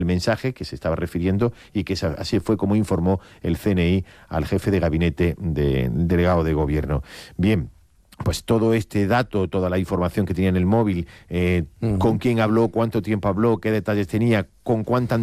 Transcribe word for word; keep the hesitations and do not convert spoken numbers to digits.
el mensaje que se estaba refiriendo y que así fue como informó el C N I al jefe de gabinete del delegado de gobierno. Bien, pues todo este dato, toda la información que tenía en el móvil, eh, uh-huh. con quién habló, cuánto tiempo habló, qué detalles tenía, con cuánta